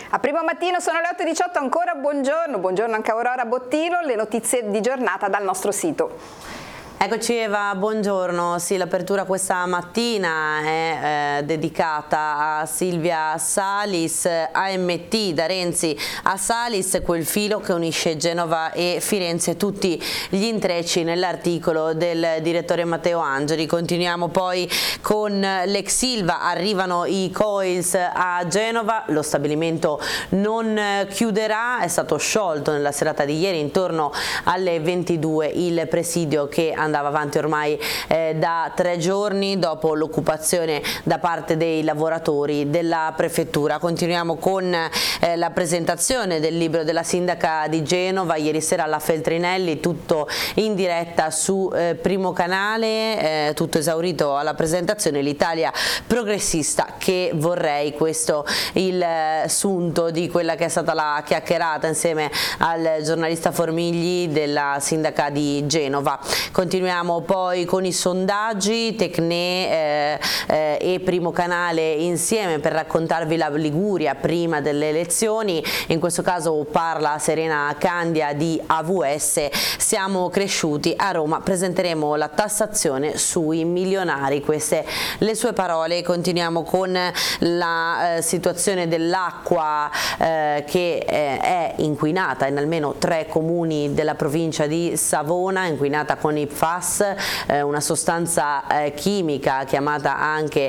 A Primo Mattino sono le 8:18 ancora, buongiorno anche a Aurora Bottino, le notizie di giornata dal nostro sito. Eccoci Eva, buongiorno. Sì, l'apertura questa mattina è dedicata a Silvia Salis, AMT da Renzi a Salis, quel filo che unisce Genova e Firenze, tutti gli intrecci nell'articolo del direttore Matteo Angeli. Continuiamo poi con l'ex Ilva, arrivano i Coils a Genova, lo stabilimento non chiuderà, è stato sciolto nella serata di ieri intorno alle 22 il presidio che andava avanti ormai da 3 giorni dopo l'occupazione da parte dei lavoratori della prefettura. Continuiamo con la presentazione del libro della sindaca di Genova ieri sera alla Feltrinelli, tutto in diretta su Primo Canale, tutto esaurito alla presentazione. L'Italia progressista che vorrei, questo il sunto di quella che è stata la chiacchierata insieme al giornalista Formigli della sindaca di Genova. Continuiamo poi con i sondaggi, Tecne e Primo Canale insieme per raccontarvi la Liguria prima delle elezioni. In questo caso parla Serena Candia di AVS. Siamo cresciuti a Roma, presenteremo la tassazione sui milionari. Queste le sue parole. Continuiamo con la situazione dell'acqua che è inquinata in almeno 3 comuni della provincia di Savona, inquinata con i PFAS, una sostanza chimica chiamata anche